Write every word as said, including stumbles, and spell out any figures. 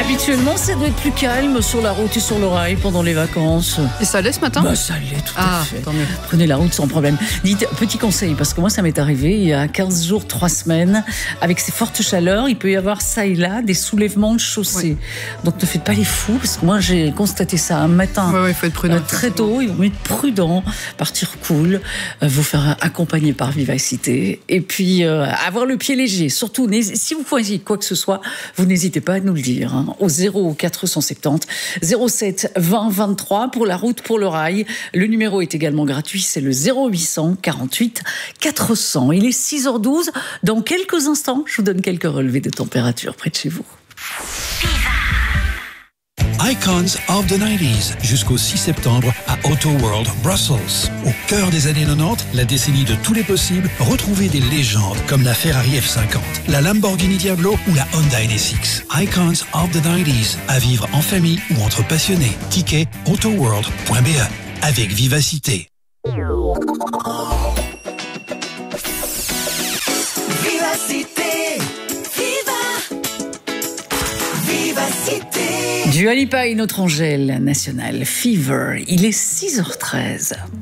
Habituellement, ça doit être plus calme sur la route et sur le rail pendant les vacances. Et ça l'est ce matin? Bah, ça l'est, tout ah, à fait. Tant mieux. Prenez la route sans problème. Dites, petit conseil, parce que moi, ça m'est arrivé il y a quinze jours, trois semaines, avec ces fortes chaleurs, il peut y avoir ça et là des soulèvements de chaussée. Oui. Donc, ne faites pas les fous, parce que moi, j'ai constaté ça un matin. Ouais, ouais, faut être prudent. Euh, très tôt, il faut être prudent, partir cool, euh, vous faire accompagner par Vivacité, et puis euh, avoir le pied léger. Surtout, si vous voyez quoi que ce soit, vous n'hésitez pas à nous le dire, hein, au zéro quatre cent soixante-dix zéro sept vingt vingt-trois pour la route, pour le rail. Le numéro est également gratuit, c'est le zéro huit cent quarante-huit quatre cents. Il est six heures douze. Dans quelques instants, je vous donne quelques relevés de température près de chez vous. Icons of the nineties, jusqu'au six septembre à Auto World Brussels. Au cœur des années quatre-vingt-dix, la décennie de tous les possibles, retrouvez des légendes comme la Ferrari F cinquante, la Lamborghini Diablo ou la Honda N S X. Icons of the nineties, à vivre en famille ou entre passionnés. Ticket autoworld point b e avec Vivacité. Vivacité, viva, Vivacité. Dua Lipa et notre Angèle nationale, Fever. Il est six heures treize.